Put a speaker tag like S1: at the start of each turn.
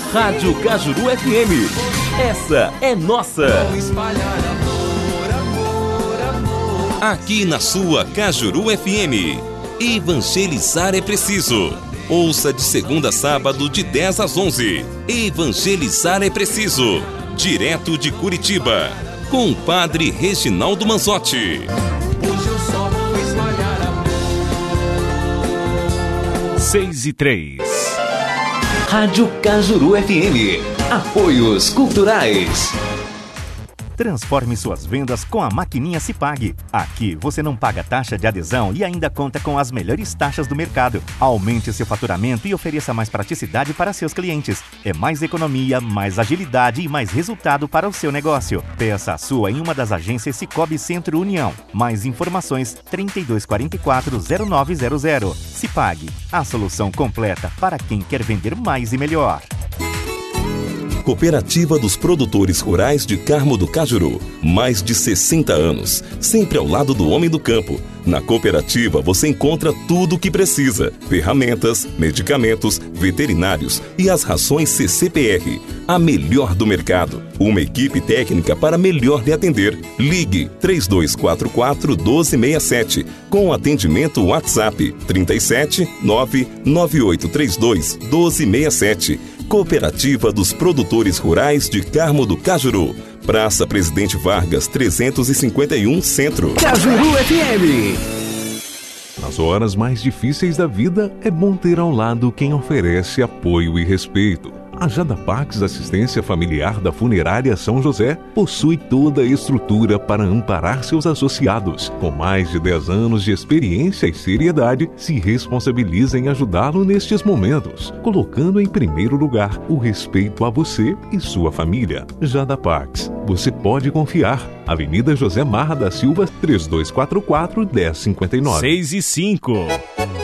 S1: Rádio Cajuru FM. Essa é nossa. Aqui na sua Cajuru FM. Evangelizar é preciso. Ouça de segunda a sábado de 10 às 11. Evangelizar é preciso. Direto de Curitiba. Com o Padre Reginaldo Manzotti.
S2: Hoje eu só vou espalhar amor.
S1: 6:03.
S3: Rádio Cajuru FM. Apoios culturais.
S4: Transforme suas vendas com a maquininha Cipag. Aqui você não paga taxa de adesão e ainda conta com as melhores taxas do mercado. Aumente seu faturamento e ofereça mais praticidade para seus clientes. É mais economia, mais agilidade e mais resultado para o seu negócio. Peça a sua em uma das agências Cicobi Centro União. Mais informações 3244-0900. Cipag, a solução completa para quem quer vender mais e melhor.
S1: Cooperativa dos Produtores Rurais de Carmo do Cajuru. Mais de 60 anos, sempre ao lado do homem do campo. Na cooperativa você encontra tudo o que precisa: ferramentas, medicamentos, veterinários e as rações CCPR, a melhor do mercado. Uma equipe técnica para melhor lhe atender. Ligue 3244-1267 com atendimento WhatsApp 37 99832 1267. Cooperativa dos Produtores Rurais de Carmo do Cajuru. Praça Presidente Vargas, 351 Centro.
S3: Cajuru FM.
S5: Nas horas mais difíceis da vida, é bom ter ao lado quem oferece apoio e respeito. A Jadapax Assistência Familiar da Funerária São José possui toda a estrutura para amparar seus associados. Com mais de 10 anos de experiência e seriedade, se responsabiliza em ajudá-lo nestes momentos, colocando em primeiro lugar o respeito a você e sua família. Jadapax, você pode confiar. Avenida José Marra da Silva, 3244-1059.
S1: 6:05.